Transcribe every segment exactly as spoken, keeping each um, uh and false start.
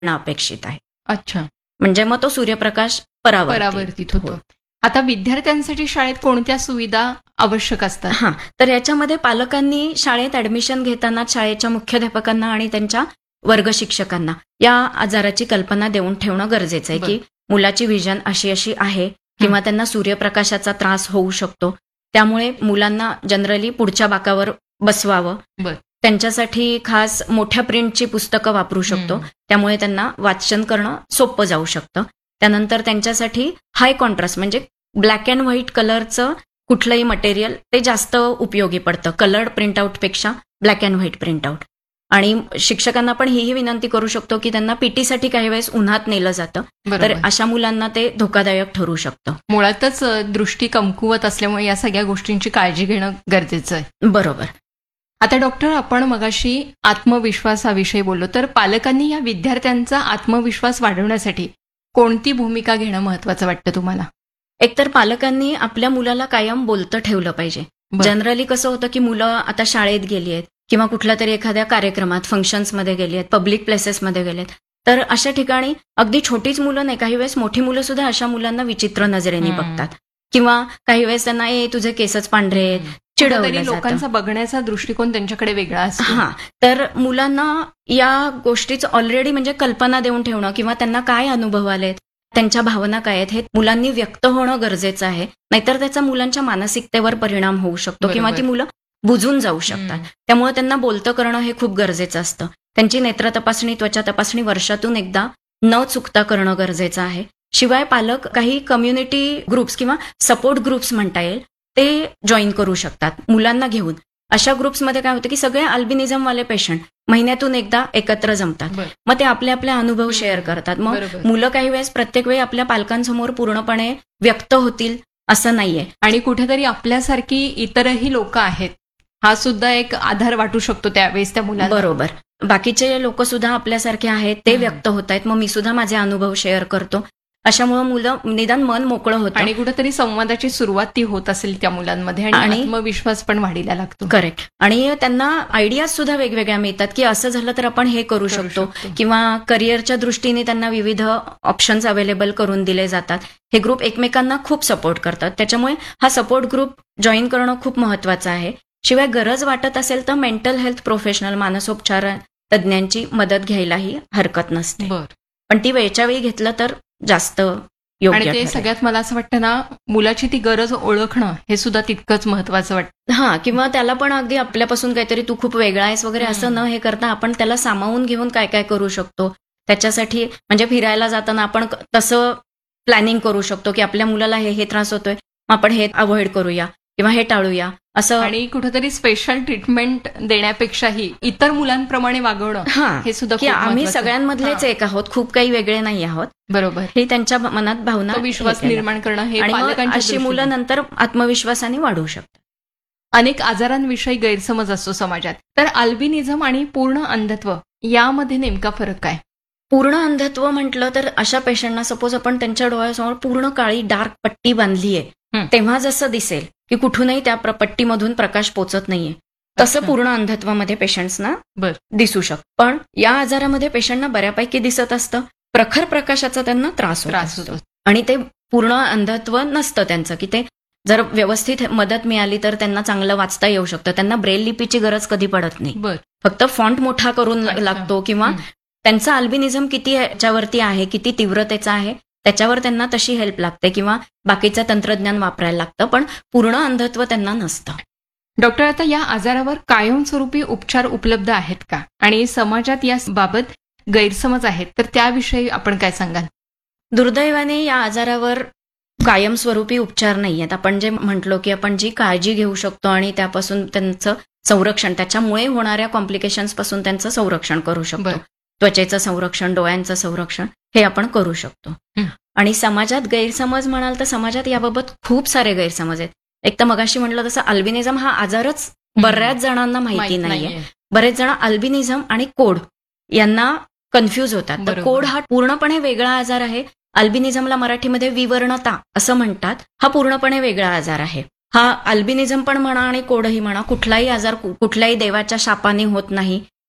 अपेक्षित आहे. अच्छा. म्हणजे मग तो सूर्यप्रकाश परावर्तित परावर्तित होतो. आता विद्यार्थ्यांसाठी शाळेत कोणत्या सुविधा आवश्यक असतात? हा, तर याच्यामध्ये पालकांनी शाळेत ऍडमिशन घेताना शाळेच्या मुख्याध्यापकांना आणि त्यांच्या वर्ग शिक्षकांना या आजाराची कल्पना देऊन ठेवणं गरजेचं आहे, बर. की मुलाची विजन अशी अशी आहे किंवा त्यांना सूर्यप्रकाशाचा त्रास होऊ शकतो. त्यामुळे मुलांना जनरली पुढच्या बाकावर बसवावं. बर. त्यांच्यासाठी खास मोठ्या प्रिंटची पुस्तकं वापरू शकतो. हम्म. त्यामुळे त्यांना वाचन करणं सोपं जाऊ शकतं. त्यानंतर त्यांच्यासाठी हाय कॉन्ट्रास्ट म्हणजे ब्लॅक अँड व्हाईट कलरचं कुठलंही मटेरियल ते जास्त उपयोगी पडतं coloured प्रिंटआउटपेक्षा black and white printout. आणि शिक्षकांना पण हीही विनंती करू शकतो की त्यांना पीटीसाठी काही वेळेस उन्हात नेलं जातं, तर बरोबर. अशा मुलांना ते धोकादायक ठरू शकतं. मुळातच अ, दृष्टी कमकुवत असल्यामुळे या सगळ्या गोष्टींची काळजी घेणं गरजेचं आहे. बरोबर. आता डॉक्टर, आपण मगाशी आत्मविश्वासाविषयी बोललो, तर पालकांनी या विद्यार्थ्यांचा आत्मविश्वास वाढवण्यासाठी कोणती भूमिका घेणं महत्वाचं वाटतं तुम्हाला? एकतर पालकांनी आपल्या मुलाला कायम बोलतं ठेवलं पाहिजे. बर. जनरली कसं होतं की मुलं आता शाळेत गेली आहेत किंवा कुठल्या तरी एखाद्या कार्यक्रमात फंक्शन्समध्ये गेली आहेत, पब्लिक प्लेसेसमध्ये गेलेत, तर अशा ठिकाणी अगदी छोटीच मुलं नाही, काही वेळेस मोठी मुलं सुद्धा अशा मुलांना विचित्र नजरेने हम्म. बघतात किंवा काही वेळेस त्यांना ए तुझे केसच पांढरे आहेत चिडवलं कुठेतरी जातं. लोकांचा बघण्याचा दृष्टिकोन त्यांच्याकडे वेगळा असतो. हा, तर मुलांना या गोष्टीचं ऑलरेडी म्हणजे कल्पना देऊन ठेवणं किंवा त्यांना काय अनुभव आलेत, त्यांच्या भावना काय आहेत हे मुलांनी व्यक्त होणं गरजेचं आहे. नाहीतर त्याचा मुलांच्या मानसिकतेवर परिणाम होऊ शकतो किंवा बरोबर. ती मुलं बुजून जाऊ शकतात. हम्म. त्यामुळे त्यांना बोलतं करणं हे खूप गरजेचं असतं. त्यांची नेत्र तपासणी, त्वचा तपासणी वर्षातून एकदा न चुकता करणं गरजेचं आहे. शिवाय पालक काही कम्युनिटी ग्रुप्स किंवा सपोर्ट ग्रुप्स म्हणता येईल ते जॉईन करू शकतात मुलांना घेऊन. अशा ग्रुप्समध्ये काय होतं की सगळे अल्बिनिझमवाले पेशंट महिन्यातून एकदा एकत्र जमतात. बर. मग ते आपले आपले अनुभव शेअर करतात. मग बरोबर. मुलं काही वेळेस प्रत्येक वेळी आपल्या पालकांसमोर पूर्णपणे व्यक्त होतील असं नाहीये. आणि कुठेतरी आपल्यासारखी इतरही लोक आहेत, हा सुद्धा एक आधार वाटू शकतो त्यावेळेस त्या मुलांना. बरोबर. बाकीचे लोक सुद्धा आपल्यासारखे आहेत, ते हम्म. व्यक्त होत आहेत, मग मी सुद्धा माझे अनुभव शेअर करतो. अशामुळे मुलं निदान मन मोकळं होतं. आणि कुठेतरी संवादाची सुरुवात ती होत असेल त्या मुलांमध्ये आणि आणि- आत्मविश्वास पण वाढीला लागतो. करेक्ट. आणि त्यांना आयडियाज सुद्धा वेगवेगळ्या मिळतात की असं झालं तर आपण हे करू करू शकतो शकतो. किंवा करिअरच्या दृष्टीने त्यांना विविध ऑप्शन्स अवेलेबल करून दिले जातात. हे ग्रुप एकमेकांना खूप सपोर्ट करतात. त्याच्यामुळे हा सपोर्ट ग्रुप जॉईन करणं खूप महत्वाचं आहे. शिवाय गरज वाटत असेल तर मेंटल हेल्थ प्रोफेशनल मानसोपचार तज्ज्ञांची मदत घ्यायलाही हरकत नसते. बर. पण ती वेळच्या वेळी घेतलं तर जास्त आणि योग्य ते ठरेल. सगळ्यात मला असं वाटतं ना, मुलाची ती गरज ओळखणं हे सुद्धा तितकंच महत्वाचं वाटतं. हा, किंवा त्याला पण अगदी आपल्यापासून काहीतरी तू खूप वेगळा आहेस वगैरे असं हम्म. न हे करता आपण त्याला सामावून घेऊन काय काय करू शकतो त्याच्यासाठी. म्हणजे फिरायला जाताना आपण क- तसं प्लॅनिंग करू शकतो की आपल्या मुलाला हे हे त्रास होतोय, मग आपण हे अवॉइड करूया किंवा हे टाळूया असं. आणि कुठेतरी स्पेशल ट्रीटमेंट देण्यापेक्षाही इतर मुलांप्रमाणे वागवणं हा, हे सुद्धा की खूप आम्ही महत्त्वाचं आहे. सगळ्यांमधलेच हा. एक आहोत, खूप काही वेगळे नाही आहोत. बरोबर. हे त्यांच्या मनात भावना तो विश्वास हे केल्या. निर्माण करणं हे आणि मग पालकांच्या अशी मुलं दृष्टीने. नंतर आत्मविश्वासाने वाढू शकतात. अनेक आजारांविषयी गैरसमज असतो समाजात, तर अल्बिनिझम आणि पूर्ण अंधत्व यामध्ये नेमका फरक काय? पूर्ण अंधत्व म्हटलं तर अशा पेशंटना सपोज आपण त्यांच्या डोळ्यासमोर पूर्ण काळी डार्क पट्टी बांधली आहे, हं. तेव्हा जसं दिसेल की कुठूनही त्या प्र- पट्टीमधून प्रकाश पोचत नाहीये, तसं अच्छा. पूर्ण अंधत्वामध्ये पेशंट्सना बर. दिसू शकतं. पण या आजारामध्ये पेशंटना बऱ्यापैकी दिसत असतं, प्रखर प्रकाशाचा त्यांना त्रास होत त्रास असतो. होतो. आणि ते पूर्ण अंधत्व नसतं त्यांचं, की ते जर व्यवस्थित मदत मिळाली तर त्यांना चांगलं वाचता येऊ शकतं. त्यांना ब्रेल लिपीची गरज कधी पडत नाही. बर. फक्त फॉन्ट मोठा करून अच्छा. लागतो किंवा हं. त्यांचा अल्बिनिझम किती याच्यावरती आहे, किती तीव्रतेचा आहे त्याच्यावर त्यांना तशी हेल्प लागते किंवा बाकीचं तंत्रज्ञान वापरायला लागतं, पण पूर्ण अंधत्व त्यांना नसतं. डॉक्टर, आता या आजारावर कायमस्वरूपी उपचार उपलब्ध आहेत का? आणि समाजात या बाबत गैरसमज आहेत तर त्याविषयी आपण काय सांगाल? दुर्दैवाने या आजारावर कायमस्वरूपी उपचार नाही आहेत. आपण जे म्हटलो की आपण जी काळजी घेऊ शकतो आणि त्यापासून त्यांचं संरक्षण, त्याच्यामुळे होणाऱ्या कॉम्प्लिकेशन्स पासून त्यांचं संरक्षण करू शकतो. बरं. त्वचेचं संरक्षण, डोळ्यांचं संरक्षण हे आपण करू शकतो. हं. आणि समाजात गैरसमज म्हणाल तर समाजात याबाबत खूप सारे गैरसमज आहेत. एक तर मगाशी म्हटलं तसं अल्बिनिझम हा आजारच बऱ्याच जणांना माहिती माहित नाहीये. नाहीये. बरेच जण अल्बिनिझम आणि कोड यांना कन्फ्यूज होतात. तर बरोबर. कोड हा पूर्णपणे वेगळा आजार आहे. अल्बिनिझमला मराठीमध्ये विवर्णता असं म्हणतात. हा पूर्णपणे वेगळा आजार आहे. हा अल्बिनिझम पण म्हणा आणि कोडही म्हणा, कुठलाही आजार कु- कुठल्याही देवाच्या शापाने होत नाही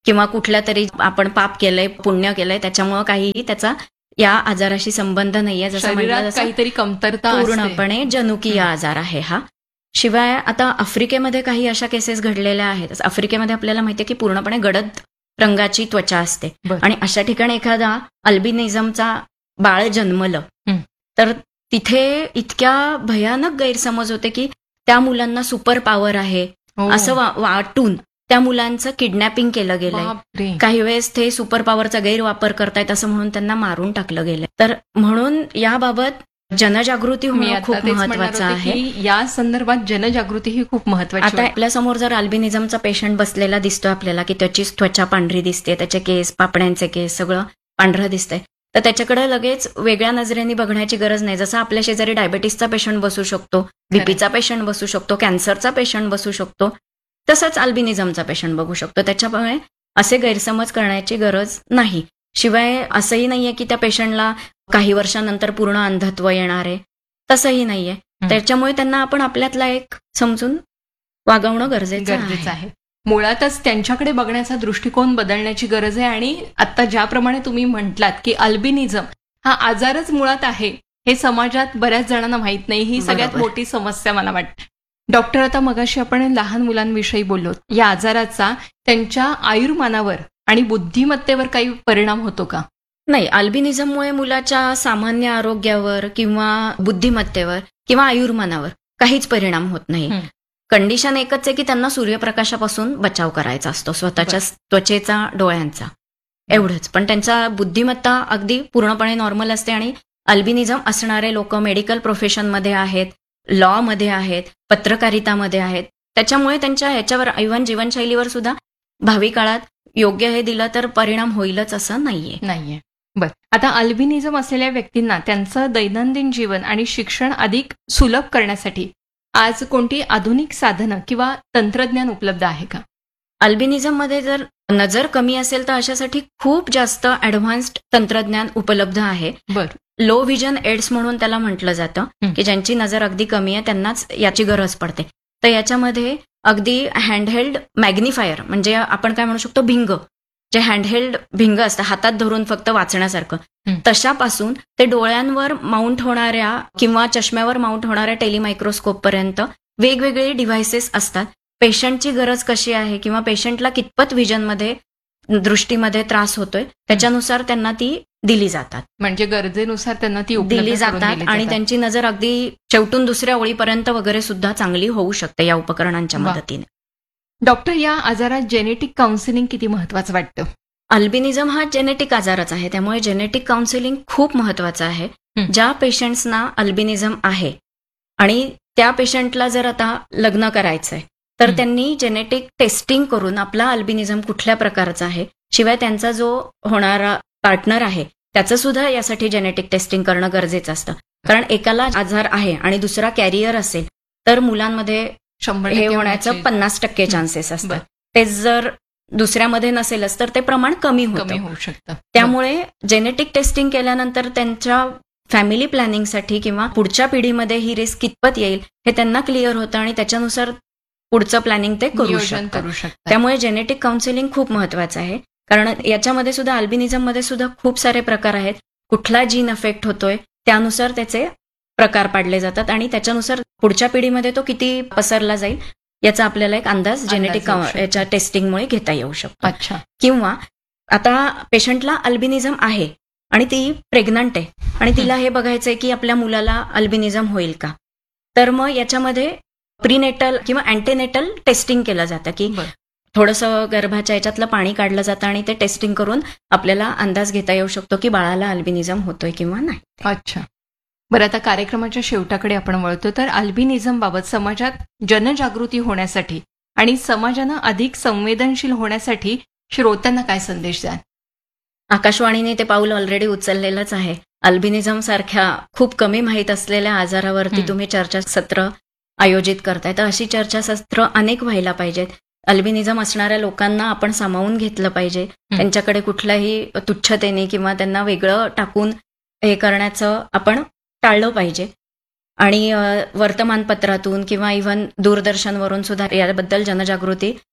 किंवा कुठल्या तरी आपण पाप केलंय, पुण्य केलंय, त्याच्यामुळे काहीही त्याचा या आजाराशी संबंध नाहीये. जसं म्हटलं शरीरात जसं काहीतरी कमतरता असते. पूर्णपणे जनुकीय आजार आहे हा. शिवाय आता आफ्रिकेमध्ये काही अशा केसेस घडलेल्या आहेत. आफ्रिकेमध्ये आपल्याला माहितीये की पूर्णपणे गडद रंगाची त्वचा असते बरं. आणि अशा ठिकाणी एखादा अल्बिनिझमचा बाळ जन्मलं हं. तर तिथे इतक्या भयानक गैरसमज होते की त्या मुलांना सुपर पॉवर आहे हो. असं वा- वाटून त्या मुलांचं किडनॅपिंग केलं गेलंय. बापरे. काही वेळेस ते सुपर पॉवरचा गैरवापर करतायत असं म्हणून त्यांना मारून टाकलं गेलंय. तर म्हणून याबाबत जनजागृती मी होणं आता खूप तेच म्हणणार महत्वाचं होते आहे. की या संदर्भात जनजागृती ही खूप महत्वाची आता आहे. आपल्यासमोर जर अल्बिनिझमचा पेशंट बसलेला दिसतोय आपल्याला की त्याची त्वचा पांढरी दिसते, त्याचे केस, पापण्यांचे केस सगळं पांढरं दिसतंय, तर त्याच्याकडे लगेच वेगळ्या नजरेने बघण्याची गरज नाही. जसं आपल्या शेजारी डायबेटीसचा पेशंट बसू शकतो, बीपीचा पेशंट बसू शकतो, कॅन्सरचा पेशंट बसू शकतो, तसंच अल्बिनिझमचा पेशंट बघू शकतो. त्याच्यामुळे असे गैरसमज करण्याची गरज नाही. शिवाय असंही नाहीये की त्या पेशंटला काही वर्षानंतर पूर्ण अंधत्व येणार आहे, तसंही नाहीये. त्याच्यामुळे त्यांना आपण आपल्यातला एक समजून वागवणं गरजेचं गरजेचं आहे. आहे. मुळातच त्यांच्याकडे बघण्याचा दृष्टिकोन बदलण्याची गरज आहे. आणि आता ज्याप्रमाणे तुम्ही म्हटलात की अल्बिनिझम हा आजारच मुळात आहे हे समाजात बऱ्याच जणांना माहित नाही. ही सगळ्यात बरोबर. मोठी समस्या मला वाटते. डॉक्टर, आता मगाशी आपण लहान मुलांविषयी बोललो. या आजाराचा त्यांच्या आयुर्मानावर आणि बुद्धिमत्तेवर काही परिणाम होतो का? नाही, अल्बिनिझममुळे मुलाच्या सामान्य आरोग्यावर किंवा बुद्धिमत्तेवर किंवा आयुर्मानावर काहीच परिणाम होत नाही. हं. कंडिशन एकच आहे की त्यांना सूर्यप्रकाशापासून बचाव करायचा असतो, स्वतःच्या त्वचेचा, डोळ्यांचा, एवढंच. पण त्यांचा बुद्धिमत्ता अगदी पूर्णपणे नॉर्मल असते. आणि अल्बिनिझम असणारे लोक मेडिकल प्रोफेशनमध्ये आहेत, लॉ मध्ये आहेत, पत्रकारितामध्ये आहेत. त्याच्यामुळे त्यांच्या ह्याच्यावर इव्हन जीवनशैलीवर सुद्धा भावी काळात योग्य हे दिलं तर परिणाम होईलच असं नाहीये. नाहीये. बर, आता अल्बिनिझम असलेल्या व्यक्तींना त्यांचं दैनंदिन जीवन आणि शिक्षण अधिक सुलभ करण्यासाठी आज कोणती आधुनिक साधनं किंवा तंत्रज्ञान उपलब्ध आहे का? अल्बिनिझम मध्ये जर नजर कमी असेल तर अशासाठी खूप जास्त ऍडव्हान्स्ड तंत्रज्ञान उपलब्ध आहे. बर. लो व्हिजन एड्स म्हणून त्याला म्हटलं जातं हं. की ज्यांची नजर अगदी कमी आहे त्यांनाच याची गरज पडते. तर याच्यामध्ये अगदी हँडहेल्ड मॅग्निफायर, म्हणजे आपण काय म्हणू शकतो, भिंग, जे हँडहेल्ड भिंग असतं हातात धरून फक्त वाचण्यासारखं, हं. तशापासून ते डोळ्यांवर माउंट होणाऱ्या किंवा चष्म्यावर माउंट होणाऱ्या टेलिमायक्रोस्कोप पर्यंत वेगवेगळे डिव्हायसेस असतात. पेशंटची गरज कशी आहे किंवा पेशंटला कितपत व्हिजनमध्ये, दृष्टीमध्ये त्रास होतोय त्याच्यानुसार त्यांना ती दिली जातात. म्हणजे गरजेनुसार त्यांना ती उपलब्ध दिली करून जातात दिली आणि त्यांची नजर अगदी शेवटून दुसऱ्या ओळीपर्यंत वगैरे सुद्धा चांगली होऊ शकते या उपकरणांच्या वा. मदतीने. डॉक्टर, या आजारात जेनेटिक काउन्सिलिंग किती महत्वाचं वाटतं? अल्बिनिझम हा जेनेटिक आजारच आहे, त्यामुळे जेनेटिक काउन्सिलिंग खूप महत्वाचं आहे. हं. ज्या पेशंट्सना अल्बिनिझम आहे आणि त्या पेशंटला जर आता लग्न करायचंय तर हं. त्यांनी जेनेटिक टेस्टिंग करून आपला अल्बिनिझम कुठल्या प्रकारचा आहे, शिवाय त्यांचा जो होणारा पार्टनर आहे त्याचं सुद्धा यासाठी जेनेटिक टेस्टिंग करणं गरजेचं असतं. कारण एकाला आजार आहे आणि दुसरा कॅरियर असेल तर मुलांमध्ये शंभर हे टक्के होण्याचं होण्याचे पन्नास टक्के चान्सेस असतात. बरं. ते जर दुसऱ्यामध्ये नसेलच तर ते प्रमाण कमी कमी होतं. होऊ शकतं. त्यामुळे जेनेटिक टेस्टिंग केल्यानंतर त्यांच्या फॅमिली प्लॅनिंगसाठी किंवा पुढच्या पिढीमध्ये ही रिस्क कितपत येईल हे त्यांना क्लिअर होतं आणि त्याच्यानुसार पुढचं प्लॅनिंग ते करू नियोजन शकतात. करू शकतात. त्यामुळे जेनेटिक काउन्सिलिंग खूप महत्वाचं आहे. कारण याच्यामध्ये सुद्धा अल्बिनिझम मध्ये सुद्धा खूप सारे प्रकार आहेत. कुठला जीन अफेक्ट होतोय त्यानुसार त्याचे प्रकार पाडले जातात आणि त्याच्यानुसार पुढच्या पिढीमध्ये तो किती पसरला जाईल याचा आपल्याला एक अंदाज जेनेटिक येऊ शकतो. याच्या टेस्टिंगमुळे घेता येऊ शकतो. अच्छा. किंवा आता पेशंटला अल्बिनिझम आहे आणि ती प्रेग्नंट आहे आणि तिला हे बघायचंय की आपल्या मुलाला अल्बिनिझम होईल का, तर मग याच्यामध्ये प्रीनेटल किंवा अँटीनेटल टेस्टिंग केलं जातं की बरं. थोडंसं गर्भाच्या याच्यातलं पाणी काढलं जातं आणि ते टेस्टिंग करून आपल्याला अंदाज घेता येऊ शकतो की बाळाला अल्बिनिझम होतोय किंवा नाही. अच्छा. बरं, आता कार्यक्रमाच्या शेवटाकडे आपण वळतो. तर अल्बिनिझम बाबत समाजात जनजागृती होण्यासाठी आणि समाजानं अधिक संवेदनशील होण्यासाठी श्रोत्यांना काय संदेश द्याल? आकाशवाणीने ते पाऊल ऑलरेडी उचललेलंच आहे. अल्बिनिझम सारख्या खूप कमी माहीत असलेल्या आजारावरती हं. तुम्ही चर्चासत्र आयोजित करताय, तर अशी चर्चासत्र अनेक व्हायला पाहिजेत. अल्बिनिझम असणाऱ्या लोकांना आपण सामावून घेतलं पाहिजे. त्यांच्याकडे कुठल्याही तुच्छतेने किंवा त्यांना वेगळं टाकून हे करण्याचं आपण टाळलं पाहिजे. आणि वर्तमानपत्रातून किंवा इव्हन दूरदर्शनवरून सुद्धा याबद्दल जनजागृती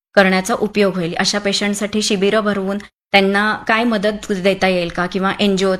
करण्याचा उपयोग होईल. अशा पेशंटसाठी शिबिरं भरवून त्यांना काय मदत देता येईल का किंवा एनजीओ